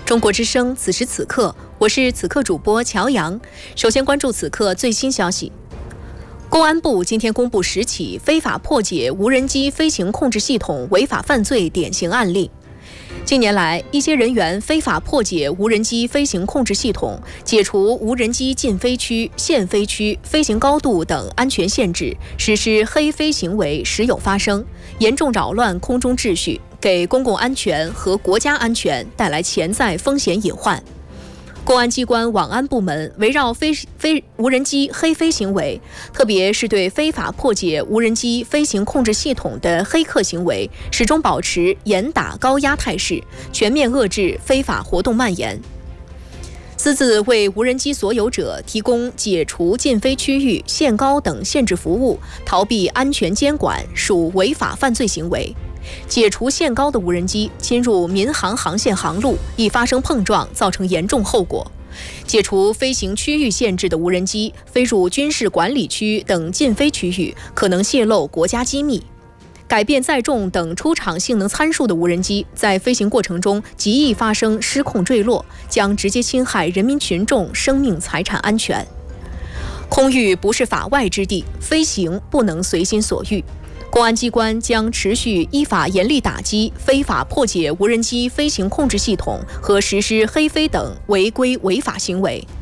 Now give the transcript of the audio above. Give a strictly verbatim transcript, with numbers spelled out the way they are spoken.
中国之声，此时此刻，我是此刻主播乔阳。首先关注此刻最新消息。公安部今天公布十起非法破解无人机飞行控制系统违法犯罪典型案例。近年来，一些人员非法破解无人机飞行控制系统，解除无人机禁飞区、限飞区、飞行高度等安全限制，实施黑飞行为时有发生，严重扰乱空中秩序，给公共安全和国家安全带来潜在风险隐患。公安机关网安部门围绕飞飞无人机黑飞行为，特别是对非法破解无人机飞行控制系统的黑客行为，始终保持严打高压态势，全面遏制非法活动蔓延。私自为无人机所有者提供解除禁飞区域、限高等限制服务，逃避安全监管，属违法犯罪行为。解除限高的无人机侵入民航航线航路，易发生碰撞，造成严重后果。解除飞行区域限制的无人机飞入军事管理区等禁飞区域，可能泄露国家机密。改变载重等出厂性能参数的无人机在飞行过程中极易发生失控坠落，将直接侵害人民群众生命财产安全。空域不是法外之地，飞行不能随心所欲。公安机关将持续依法严厉打击非法破解无人机飞行控制系统和实施黑飞等违规违法行为，